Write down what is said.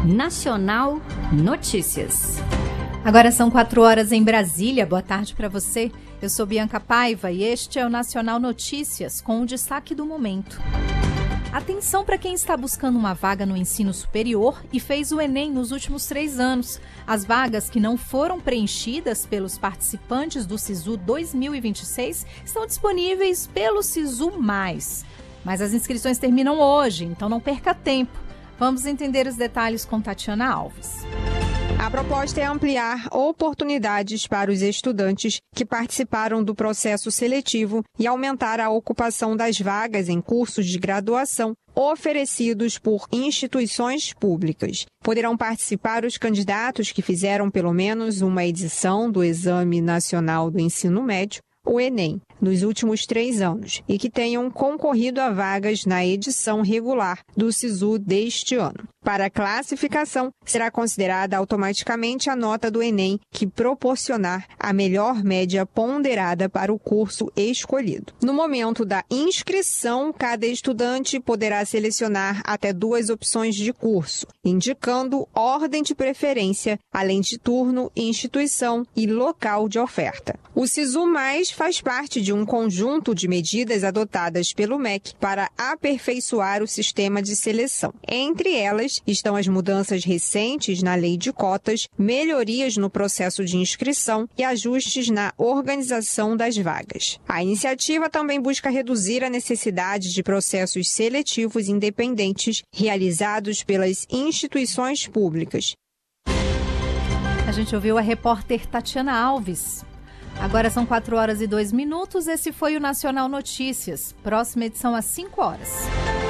Nacional Notícias. Agora são 4 horas em Brasília. Boa tarde para você. Eu sou Bianca Paiva e este é o Nacional Notícias, com o destaque do momento. Atenção para quem está buscando uma vaga no ensino superior e fez o Enem nos últimos 3 anos. As vagas que não foram preenchidas pelos participantes do SISU 2026 estão disponíveis pelo SISU+. Mas as inscrições terminam hoje, então não perca tempo. Vamos entender os detalhes com Tatiana Alves. A proposta é ampliar oportunidades para os estudantes que participaram do processo seletivo e aumentar a ocupação das vagas em cursos de graduação oferecidos por instituições públicas. Poderão participar os candidatos que fizeram pelo menos uma edição do Exame Nacional do Ensino Médio, o Enem, nos últimos 3 anos e que tenham concorrido a vagas na edição regular do SISU deste ano. Para a classificação, será considerada automaticamente a nota do Enem que proporcionar a melhor média ponderada para o curso escolhido. No momento da inscrição, cada estudante poderá selecionar até 2 opções de curso, indicando ordem de preferência, além de turno, instituição e local de oferta. O SISU+ faz parte de um conjunto de medidas adotadas pelo MEC para aperfeiçoar o sistema de seleção. Entre elas estão as mudanças recentes na lei de cotas, melhorias no processo de inscrição e ajustes na organização das vagas. A iniciativa também busca reduzir a necessidade de processos seletivos independentes realizados pelas instituições públicas. A gente ouviu a repórter Tatiana Alves. Agora são 4 horas e 2 minutos. Esse foi o Nacional Notícias. Próxima edição às 5 horas.